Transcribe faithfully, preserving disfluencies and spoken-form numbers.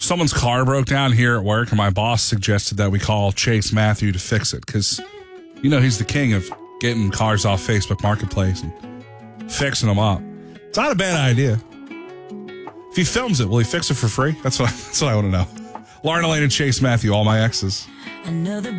someone's car broke down here at work, and my boss suggested that we call Chase Matthew to fix it because, you know, he's the king of getting cars off Facebook Marketplace and fixing them up. It's not a bad idea. If he films it, will he fix it for free? That's what I, that's what I want to know. Lauren Elaine and Chase Matthew, all my exes. Another